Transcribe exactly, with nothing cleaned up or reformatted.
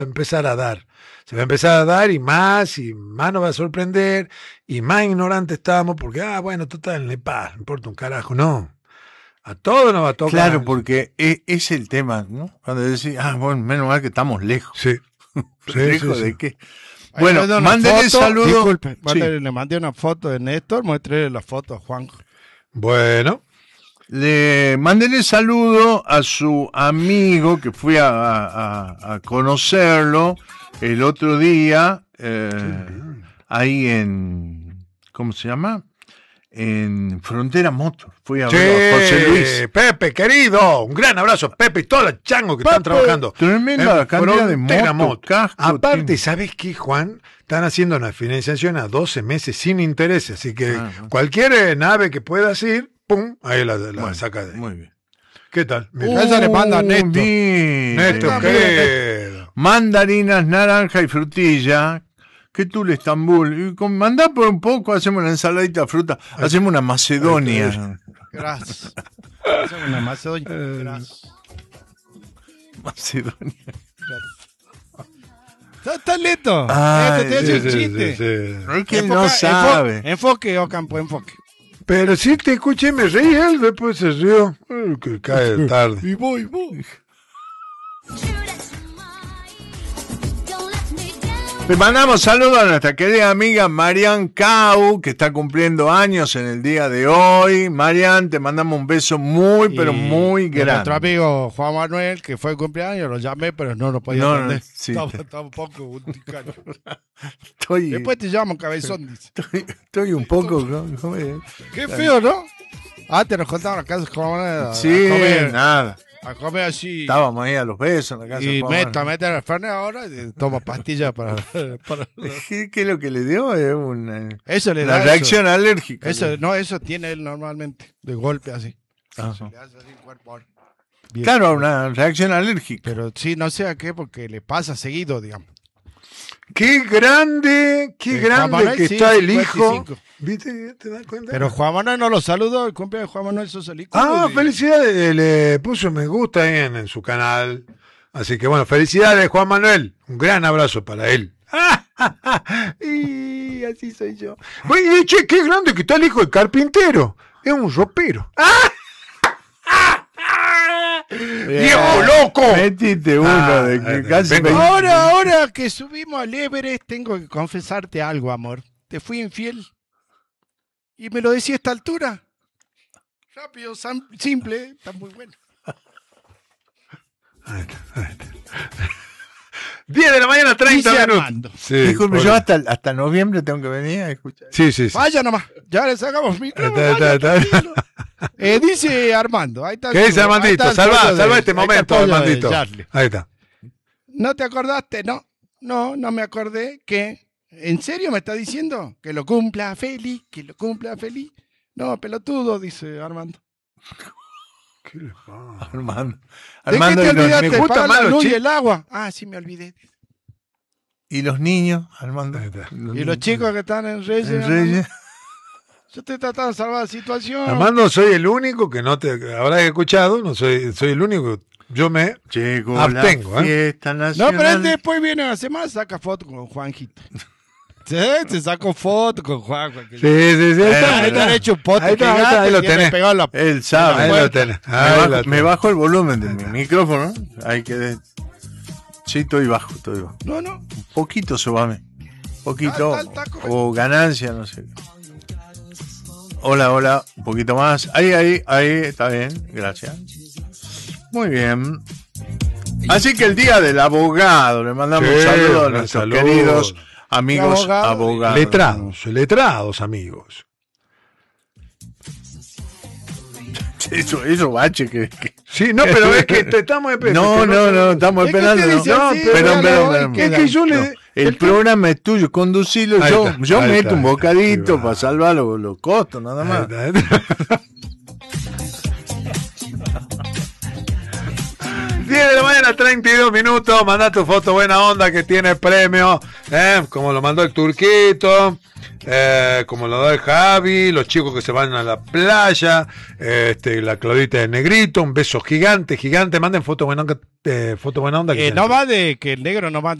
a empezar a dar. Se va a empezar a dar y más, y más nos va a sorprender, y más ignorantes estamos, porque, ah, bueno, total, le paz, no importa un carajo, no. A todos nos va a tocar. Claro, porque es, es el tema, ¿no? Cuando decís, ah, bueno, menos mal que estamos lejos. Sí. Sí, ¿Lejos sí, de sí. qué? Bueno, mándele foto, saludo. Disculpe, Sí. le mandé una foto de Néstor, muéstrele la foto a Juan. Bueno. Le mándele saludo a su amigo que fui a, a, a conocerlo el otro día, eh, ahí en, ¿cómo se llama? En Frontera Motor. Fui a Sí, ver a José Luis. Pepe, querido, un gran abrazo, Pepe y todos los changos que Pepe, están trabajando. tremenda en cantidad de Frontera motos, Motor. casco, Aparte, tiene. ¿sabes qué, Juan? Están haciendo una financiación a doce meses sin intereses, así que Ah, bueno. cualquier eh, nave que puedas ir, pum, ahí la, la Bueno, saca de ahí. muy bien. ¿Qué tal? Mira. Uh, Esa le manda a Néstor. bien. Néstor, Ahí querido. Mandarinas, naranja y frutilla. ¿Qué tú le Estambul? Y con, mandá por un poco, hacemos una ensaladita de fruta, hacemos una Macedonia. Gracias. Esa es una Macedonia. Eh. Gracias. Macedonia. ¿Estás está listo? Ay, Esto te hace Sí, un sí, chiste. sí, sí. Es que él Enfoca- no enfo- sabe. Enfoque, Ocampo, enfoque. Pero si te escuché y me reí, él después se rió. Uy, que cae tarde. Y voy, voy. Le mandamos saludos a nuestra querida amiga Marian Cau, que está cumpliendo años en el día de hoy. Marian, te mandamos un beso muy, pero Y muy de nuestro grande. amigo Juan Manuel, que fue el cumpleaños, lo llamé, pero no lo podía No, no, atender. sí, estaba, te- estaba un poco urticario. Estoy, Después te llamo, cabezón, dice. estoy, estoy un poco... ¿cómo es? Qué feo, ¿no? Antes nos contaban las casas Juan Manuel a, Sí, a comer, nada. a comer así. Estábamos ahí a los besos en la casa. de Y Juan meta, Manuel. mete el Fernet ahora y toma pastillas para, para- ¿Qué, qué es lo que le dio? Es una, Eso le una da eso. reacción alérgica. Eso, no, eso tiene él normalmente, de golpe así. Ajá. Le hace así el cuerpo ahora. Bien. Claro, una reacción alérgica. Pero sí, no sé a qué, porque le pasa seguido, digamos. Qué grande, qué Eh, grande Juan Manuel, que sí, está el hijo. cincuenta y cinco. ¿Viste? ¿Te das cuenta? Pero Juan Manuel no lo saludó, el cumpleaños de Juan Manuel Soselico. Ah, felicidades, le puso me gusta ahí en, en su canal. Así que bueno, felicidades Juan Manuel. Un gran abrazo para él. Y así soy yo. Oye, che, qué grande que está el hijo del carpintero. Es un ropero. ¡Viejo loco! Metiste uno Ah, de que eh, casi vengo. veinte- Ahora, ahora que subimos al Everest, tengo que confesarte algo, amor. Te fui infiel. Y me lo decía a esta altura. Rápido, sam- simple, está muy bueno. Ahí está, ahí está. diez de la mañana, treinta Dice minutos. Armando. Sí, Disculpe, por- yo hasta, hasta noviembre tengo que venir a escuchar. Sí, sí, sí. Vaya nomás, ya le sacamos micrófono. Está, está, vaya, está. tranquilo. Eh, dice Armando. Ahí está ¿Qué su- dice ahí Armandito? está el Salva, pollo de- salva este ahí está el momento, pollo de Armandito. Charlie. Ahí está. ¿No te acordaste? No, no, no me acordé que... ¿En serio me está diciendo? Que lo cumpla feliz, que lo cumpla feliz. No, pelotudo, dice Armando. ¿Qué le pasa? Armando. ¿De Armando qué te y, los, olvidaste? me gusta Pagar más la los luz y chi- el agua. Ah, sí, me olvidé. y los niños, Armando. Ahí está. Y los chicos que están en Reyes. En Armando. Reyes. Yo estoy tratando de salvar la situación. Armando, soy el único que no te habrás escuchado, no soy, soy el único. Yo me Llegó Abstengo, la ¿eh? fiesta No, nacional. pero él después viene a la semana saca foto con Juanjito. Sí, se sacó foto con Juan. Sí, sí, sí. Ahí está, Ahí ahí está está. hecho un pote Ahí está, ahí gigante está, ahí lo y tiene tenés. pegado en la- Él sabe. Ahí Me lo tenés. bajo- Ahí lo me tenés. bajo el volumen de mi micrófono. Hay que... de- Sí, estoy bajo, estoy bajo. No, no. Un poquito subame. Poquito. Ah, está, está, está, O ganancia, no sé. Hola, hola. Un poquito más. Ahí, ahí, ahí. Está bien. Gracias. Muy bien. Así que el día del abogado. Le mandamos Sí, un saludo a un nuestros saludo. queridos amigos Abogado. abogados. Letrados, letrados, amigos. Eso, eso, bache, que... que- Sí, no, pero es que te estamos No, no, no, estamos Es que esperando. usted No, dice no, así, pero, véalo, pero, hoy pero- queda. Es que yo le. no, el el- programa es tuyo, conducilo. Ahí Yo, está, yo ahí meto está, un ahí está. bocadito Ahí va. para salvar los, los costos, nada más. Ahí está. diez de la mañana, treinta y dos minutos. Mandá tu foto buena onda que tiene premio. ¿eh? Como lo mandó el Turquito. Eh, como lo da el Javi. Los chicos que se van a la playa. Este, la Claudita de Negrito. Un beso gigante, gigante. Manden foto buena onda. Eh, foto buena onda que Eh, no va de que el negro no va